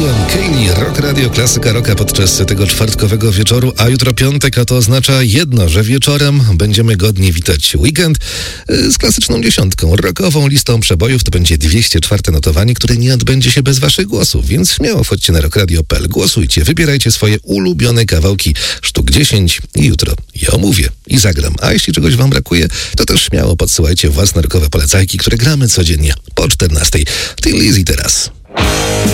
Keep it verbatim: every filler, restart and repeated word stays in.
Ian Cayley, Rock Radio, klasyka rocka podczas tego czwartkowego wieczoru, a jutro piątek, a to oznacza jedno, że wieczorem będziemy godnie witać weekend z klasyczną dziesiątką, rockową listą przebojów. To będzie dwieście czwarte notowanie, które nie odbędzie się bez waszych głosów, więc śmiało wchodźcie na rockradio kropka p l, głosujcie, wybierajcie swoje ulubione kawałki, sztuk dziesięć i jutro je omówię i zagram. A jeśli czegoś wam brakuje, to też śmiało podsyłajcie własne rockowe polecajki, które gramy codziennie po czternastej. Thin Lizzy teraz.